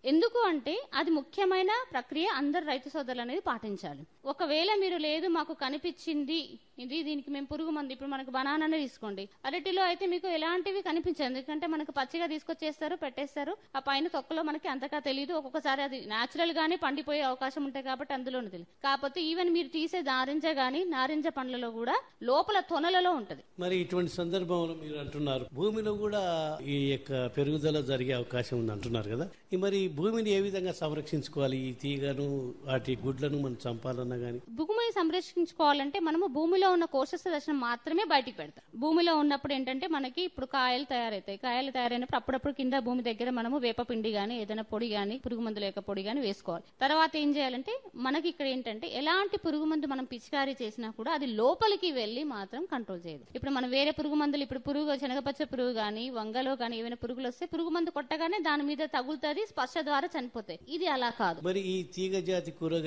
ఎందుకు అంటే అది ముఖ్యమైన ప్రక్రియ, అందరు రైతు సోదరులు అనేది పాటించాలి. ఒకవేళ మీరు లేదు మాకు కనిపించింది దీనికి మేము పురుగు మందు, ఇప్పుడు మనకు బనానానే తీసుకోండి, అరటిలో అయితే మీకు ఎలాంటివి కనిపించదు, ఎందుకంటే మనకు పచ్చిగా తీసుకొచ్చేస్తారు, పెట్టేస్తారు, ఆ పైన తొక్కలో మనకి అంతగా తెలియదు. ఒక్కొక్కసారి అది నేచురల్ గానే పండిపోయే అవకాశం ఉంటాయి కాబట్టి అందులోనే తెలియదు. కాకపోతే ఈవెన్ మీరు తీసే నారింజ గానీ నారింజ పండ్లలో కూడా లోపల తొనలలో ఉంటది. మరి ఇటువంటి సందర్భంలో మీరు అంటున్నారు భూమిలో కూడా ఈ యొక్క పెరుగుదల జరిగే అవకాశం ఉంది అంటున్నారు కదా, మరి భూమిని ఏ విధంగా సంరక్షించుకోవాలి? ఈ తీగను వాటి గుడ్లను మనం చంపాలన్నా గానీ భూమిని సంరక్షించుకోవాలంటే మనము భూమిలో ఉన్న కోశస్థ దశను మాత్రమే బయటికి పెడతాం. భూమిలో ఉన్నప్పుడు ఏంటంటే మనకి ఇప్పుడు కాయలు తయారైతాయి, కాయలు తయారైనప్పుడు అప్పుడప్పుడు కింద భూమి దగ్గర మనము వేపపిండి గానీ ఏదైనా పొడి గానీ పురుగు మందుల యొక్క పొడి గానీ వేసుకోవాలి. తర్వాత ఏం చేయాలంటే మనకి ఇక్కడ ఏంటంటే ఎలాంటి పురుగు మందు మనం పిచికారీ చేసినా కూడా అది లోపలికి వెళ్లి మాత్రం కంట్రోల్ చేయదు. ఇప్పుడు మనం వేరే పురుగు మందులు, ఇప్పుడు పురుగు శనగపచ్చ పురుగు గానీ వంగలో గానీ ఏమైనా పురుగులు వస్తే పురుగు మందు కొట్టగానే దాని మీద తగులుతుంది, స్పర్శ ద్వారా చనిపోతాయి. ఇది అలా కాదు. మరి ఈ తీగ జాతి కూరగాయలు